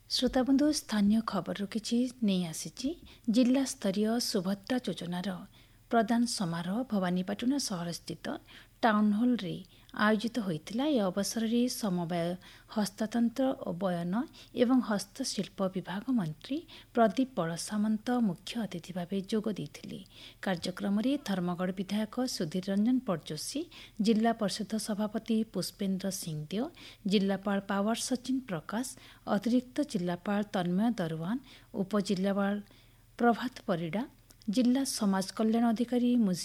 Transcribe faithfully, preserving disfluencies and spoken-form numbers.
श्रोताबंधु स्थानीय खबर किछि नहीं आसी जिला स्तरीय सुभद्रा योजनार प्रदान समारोह भवानीपाटना सहर स्थित टाउन हॉल रे आयोजित होइतिला। ए अवसर में समवाय हस्ततंत्र और बयन एवं हस्तशिल्प विभाग मंत्री प्रदीप बड़ सामंत मुख्य अतिथि भाव जोग देइथिले। कार्यक्रम में धर्मगढ़ विधायक सुधीर रंजन पटजोशी, जिला परिषद सभापति पुष्पेन्द्र सिंहदेव, जिलापाल पावर सचिन प्रकाश, अतिरिक्त जिलापाल तन्मय दरवान, उपजिलापाल प्रभात परिड़ा, जिला समाज कल्याण अधिकारी मुजी